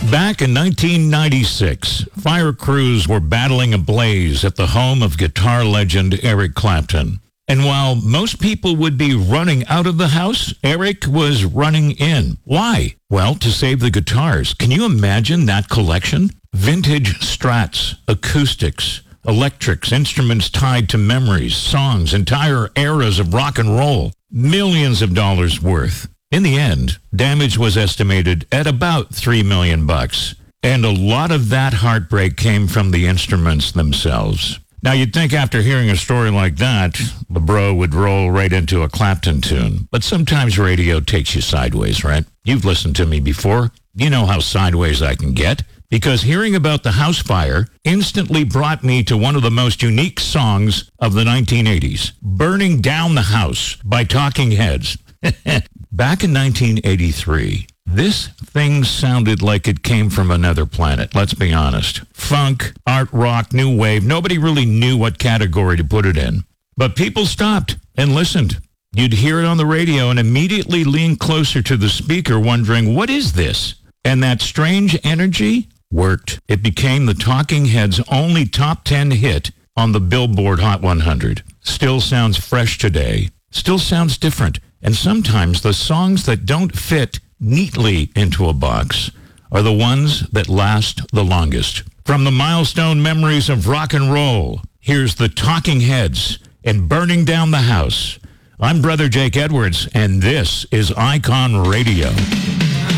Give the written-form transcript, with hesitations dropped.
Back in 1996, fire crews were battling a blaze at the home of guitar legend Eric Clapton. And while most people would be running out of the house, Eric was running in. Why? Well, to save the guitars. Can you imagine that collection? Vintage Strats, acoustics, electrics, instruments tied to memories, songs, entire eras of rock and roll. Millions of dollars worth. In the end, damage was estimated at about $3 million. And a lot of that heartbreak came from the instruments themselves. Now, you'd think after hearing a story like that, the bro would roll right into a Clapton tune. But sometimes radio takes you sideways, right? You've listened to me before. You know how sideways I can get. Because hearing about the house fire instantly brought me to one of the most unique songs of the 1980s, Burning Down the House by Talking Heads. Back in 1983, this thing sounded like it came from another planet, let's be honest. Funk, art rock, new wave, nobody really knew what category to put it in. But people stopped and listened. You'd hear it on the radio and immediately lean closer to the speaker wondering, what is this? And that strange energy worked. It became the Talking Heads' only top 10 hit on the Billboard Hot 100. Still sounds fresh today. Still sounds different. And sometimes the songs that don't fit neatly into a box are the ones that last the longest. From the milestone memories of rock and roll, here's the Talking Heads and Burning Down the House. I'm Brother Jake Edwards, and this is Icon Radio.